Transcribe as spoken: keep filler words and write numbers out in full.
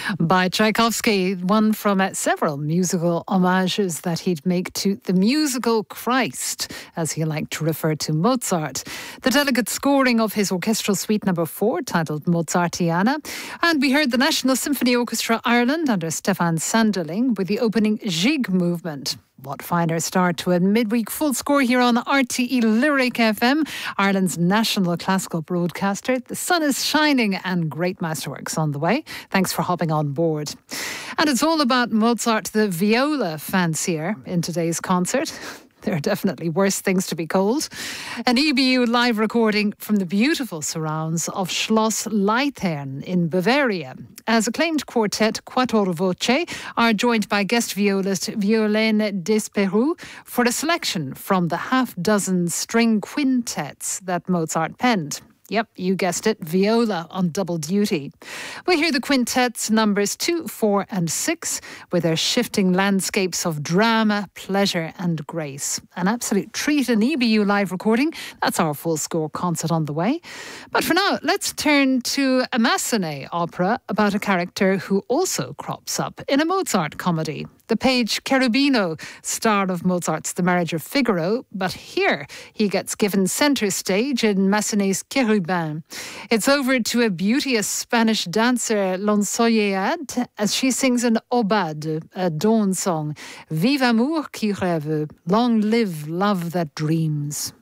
By Tchaikovsky, one from uh, several musical homages that he'd make to the musical Christ, as he liked to refer to Mozart. The delicate scoring of his orchestral suite number four, titled Mozartiana. And we heard the National Symphony Orchestra Ireland under Stefan Sanderling with the opening Gigue movement. What finer start to a midweek full score here on R T E Lyric F M, Ireland's national classical broadcaster. The sun is shining and great masterworks on the way. Thanks for hopping on board. And it's all about Mozart, the viola fancier, in today's concert. There are definitely worse things to be called. An E B U live recording from the beautiful surrounds of Schloss Leithern in Bavaria. As acclaimed quartet Quattro Voce are joined by guest violist Violaine Desperoux for a selection from the half-dozen string quintets that Mozart penned. Yep, you guessed it, viola on double duty. We hear the quintets numbers two, four and six with their shifting landscapes of drama, pleasure and grace. An absolute treat, an E B U live recording. That's our full score concert on the way. But for now, let's turn to a Massenet opera about a character who also crops up in a Mozart comedy. The page Cherubino, star of Mozart's The Marriage of Figaro, but here he gets given centre stage in Massenet's Cherubin. It's over to a beauteous Spanish dancer, L'Ensoleillade, as she sings an aubade, a dawn song. Vive amour qui rêve, long live love that dreams.